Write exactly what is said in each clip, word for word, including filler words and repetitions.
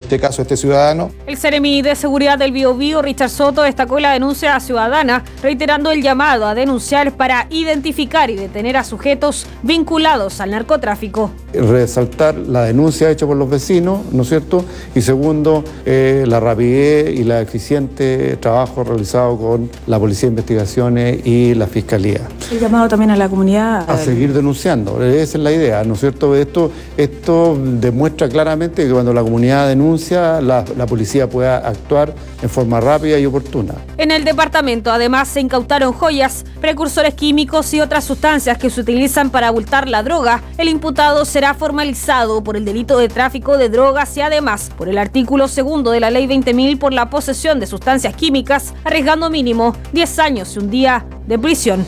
este caso, este ciudadano. El Seremi de Seguridad del Biobío, Richard Soto, destacó la denuncia ciudadana, reiterando el llamado a denunciar para identificar y detener a sujetos vinculados al narcotráfico. Resaltar la denuncia hecha por los vecinos, ¿no es cierto? Y segundo, eh, la rapidez y la eficiente trabajo realizado con la Policía de Investigaciones y la Fiscalía. El llamado también a la comunidad. A seguir denunciando, esa es la idea, ¿no es cierto? Esto, esto demuestra claramente que cuando la comunidad denuncia, la, la policía pueda actuar en forma rápida y oportuna. En el departamento, además, se incautaron joyas, precursores químicos y otras sustancias que se utilizan para abultar la droga. El imputado será formalizado por el delito de tráfico de drogas y además por el artículo segundo de la Ley veinte mil por la posesión de sustancias químicas, arriesgando mínimo diez años y un día de prisión.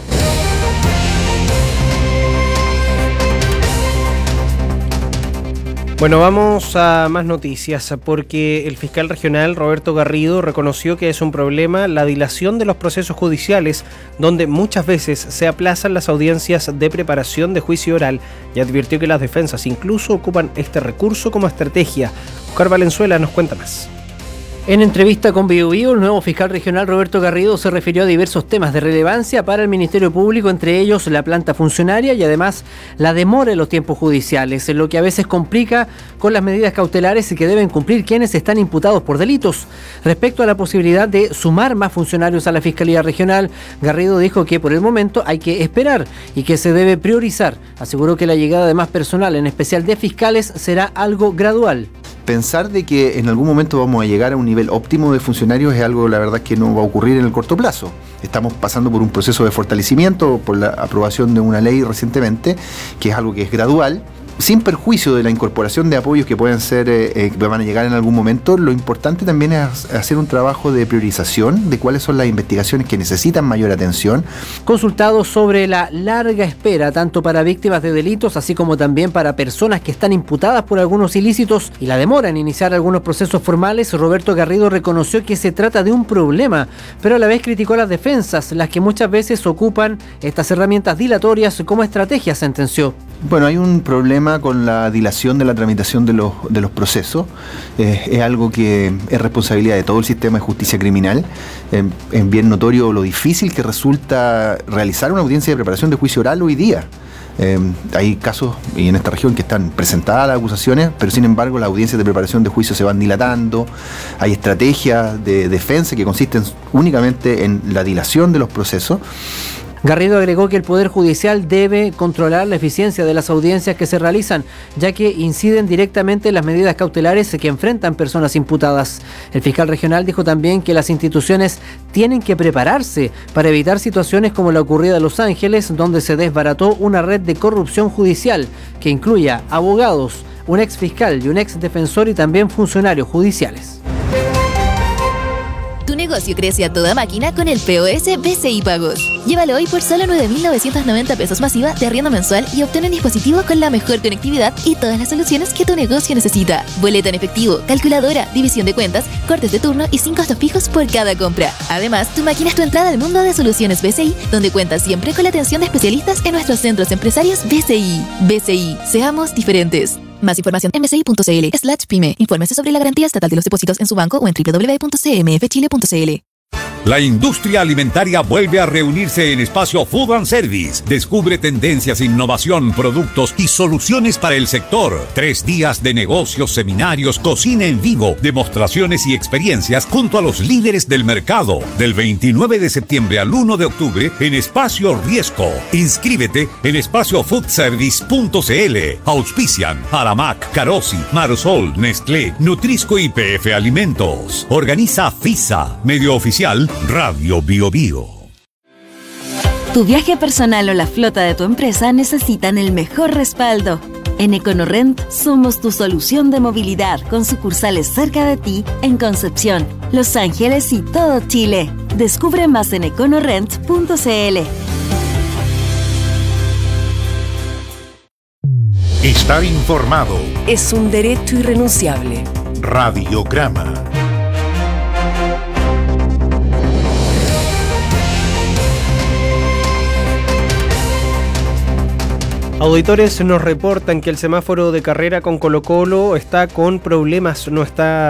Bueno, vamos a más noticias porque el fiscal regional Roberto Garrido reconoció que es un problema la dilación de los procesos judiciales, donde muchas veces se aplazan las audiencias de preparación de juicio oral, y advirtió que las defensas incluso ocupan este recurso como estrategia. Oscar Valenzuela nos cuenta más. En entrevista con Biobío, el nuevo fiscal regional Roberto Garrido se refirió a diversos temas de relevancia para el Ministerio Público, entre ellos la planta funcionaria y además la demora en los tiempos judiciales, lo que a veces complica con las medidas cautelares que deben cumplir quienes están imputados por delitos. Respecto a la posibilidad de sumar más funcionarios a la Fiscalía Regional, Garrido dijo que por el momento hay que esperar y que se debe priorizar. Aseguró que la llegada de más personal, en especial de fiscales, será algo gradual. Pensar de que en algún momento vamos a llegar a un nivel óptimo de funcionarios es algo, la verdad, que no va a ocurrir en el corto plazo. Estamos pasando por un proceso de fortalecimiento, por la aprobación de una ley recientemente, que es algo que es gradual, sin perjuicio de la incorporación de apoyos que pueden ser, eh, que van a llegar en algún momento. Lo importante también es hacer un trabajo de priorización de cuáles son las investigaciones que necesitan mayor atención. Consultado sobre la larga espera, tanto para víctimas de delitos, así como también para personas que están imputadas por algunos ilícitos y la demora en iniciar algunos procesos formales, Roberto Garrido reconoció que se trata de un problema, pero a la vez criticó a las defensas, las que muchas veces ocupan estas herramientas dilatorias como estrategia, sentenció. Bueno, hay un problema con la dilación de la tramitación de los, de los procesos. Eh, es algo que es responsabilidad de todo el sistema de justicia criminal. Eh, es bien notorio lo difícil que resulta realizar una audiencia de preparación de juicio oral hoy día. Eh, hay casos y en esta región que están presentadas las acusaciones, pero sin embargo las audiencias de preparación de juicio se van dilatando. Hay estrategias de defensa que consisten únicamente en la dilación de los procesos. Garrido agregó que el Poder Judicial debe controlar la eficiencia de las audiencias que se realizan, ya que inciden directamente en las medidas cautelares que enfrentan personas imputadas. El fiscal regional dijo también que las instituciones tienen que prepararse para evitar situaciones como la ocurrida en Los Ángeles, donde se desbarató una red de corrupción judicial que incluya abogados, un ex fiscal y un ex defensor y también funcionarios judiciales. Tu negocio crece a toda máquina con el P O S B C I Pagos. Llévalo hoy por solo nueve mil novecientos noventa pesos masiva de arriendo mensual y obtén un dispositivo con la mejor conectividad y todas las soluciones que tu negocio necesita. Boleta en efectivo, calculadora, división de cuentas, cortes de turno y sin costos fijos por cada compra. Además, tu máquina es tu entrada al mundo de soluciones B C I, donde cuentas siempre con la atención de especialistas en nuestros centros empresarios B C I. B C I, seamos diferentes. Más información en bci.cl slash pyme. Infórmese sobre la garantía estatal de los depósitos en su banco o en doble u doble u doble u punto c m f chile punto c l. La industria alimentaria vuelve a reunirse en Espacio Food and Service. Descubre tendencias, innovación, productos y soluciones para el sector. Tres días de negocios, seminarios, cocina en vivo, demostraciones y experiencias junto a los líderes del mercado. Del veintinueve de septiembre al uno de octubre en Espacio Riesco. Inscríbete en espacio food service punto c l. Auspician Aramac, Carosi, Marosol, Nestlé, Nutrisco y P F Alimentos. Organiza FISA, medio oficial Radio Bio Bio. Tu viaje personal o la flota de tu empresa necesitan el mejor respaldo. En EconoRent somos tu solución de movilidad con sucursales cerca de ti en Concepción, Los Ángeles y todo Chile. Descubre más en econorent punto c l. Estar informado es un derecho irrenunciable. Radiograma. Auditores nos reportan que el semáforo de carrera con Colo-Colo está con problemas, no está